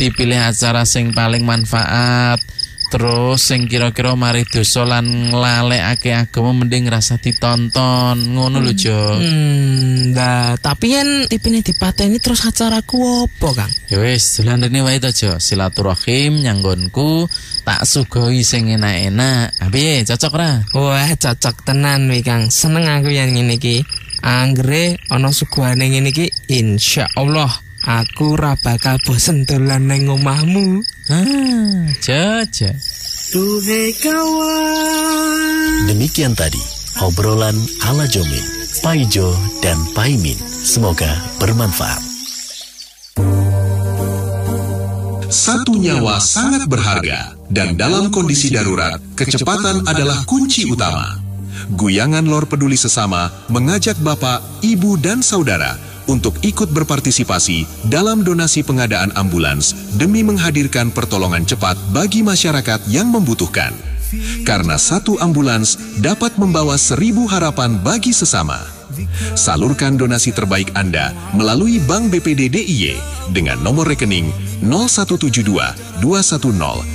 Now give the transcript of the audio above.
dipilih acara sing paling manfaat. Terus sing kira-kira mari dosa lan nglalekake agama mending rasa ditonton. Ngono lho, Jo. Nah, tapi yen tipine dipateni terus acaraku opo, Kang? Ya wis, dolanane wae to, Jo. Silaturahim nyanggonku tak sugoi sing enak-enak. Piye, cocok ra? Wah, cocok tenan wi, Kang. Seneng aku yang ngene iki. Anggere ana suguhane ngene iki, insyaallah aku ra bakal bosen dolan nang omahmu. Jaja. Demikian tadi obrolan ala Jomin, Paijo dan Paimin. Semoga bermanfaat. Satu nyawa sangat berharga, dan dalam kondisi darurat, kecepatan adalah kunci utama. Guyangan Lor Peduli Sesama mengajak Bapak, Ibu, dan Saudara untuk ikut berpartisipasi dalam donasi pengadaan ambulans demi menghadirkan pertolongan cepat bagi masyarakat yang membutuhkan. Karena satu ambulans dapat membawa 1000 harapan bagi sesama. Salurkan donasi terbaik Anda melalui Bank BPD DIY dengan nomor rekening 0172 210